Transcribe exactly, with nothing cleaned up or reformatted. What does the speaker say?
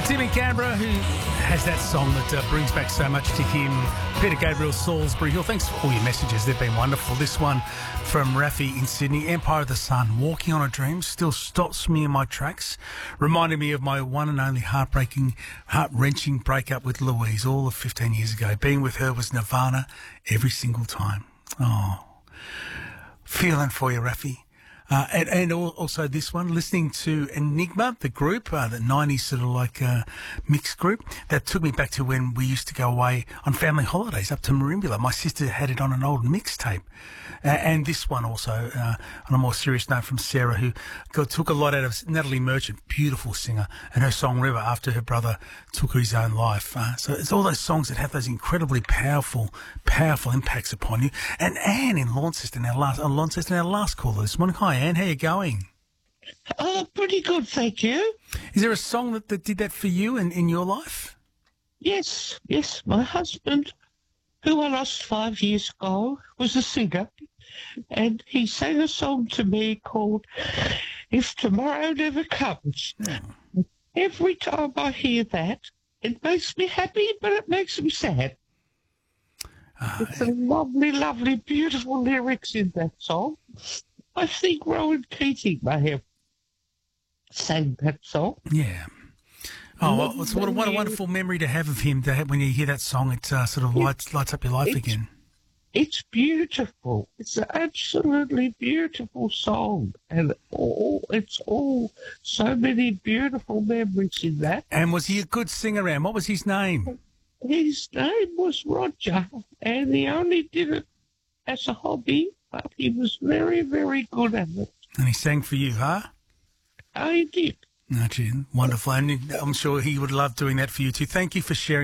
Tim in Canberra, who has that song that uh, brings back so much to him. Peter Gabriel, Salisbury Hill. Thanks for all your messages. They've been wonderful. This one from Rafi in Sydney. Empire of the Sun. Walking on a Dream still stops me in my tracks. Reminding me of my one and only heartbreaking, heart-wrenching breakup with Louise all of fifteen years ago. Being with her was nirvana every single time. Oh, feeling for you, Rafi. Uh, and, and also this one, listening to Enigma, the group, uh, the nineties sort of like uh, mixed group, that took me back to when we used to go away on family holidays up to Merimbula. My sister had it on an old mixtape. Uh, and this one also, uh, on a more serious note, from Sarah, who got, took a lot out of Natalie Merchant, beautiful singer, and her song River after her brother took his own life. Uh, so it's all those songs that have those incredibly powerful, powerful impacts upon you. And Anne in Launceston, our last, uh, Launceston, our last caller this morning. Hi, Anne, how are you going? Oh, pretty good, thank you. Is there a song that, that did that for you in, in your life? Yes, yes. My husband, who I lost five years ago, was a singer, and he sang a song to me called If Tomorrow Never Comes. Yeah. Every time I hear that, it makes me happy, but it makes me sad. Uh, It's a lovely, lovely, beautiful lyrics in that song. I think Rowan Keating may have sang that song. yeah. Oh, well, it's what a, what a wonderful memory to have of him. To have, when you hear that song, it uh, sort of lights lights up your life It's- again. It's beautiful. It's an absolutely beautiful song. And all, it's all so many beautiful memories in that. And was he a good singer, Anne? What was his name? His name was Roger, and he only did it as a hobby, but he was very, very good at it. And he sang for you, huh? I did. Oh, gee, wonderful. And I'm sure he would love doing that for you too. Thank you for sharing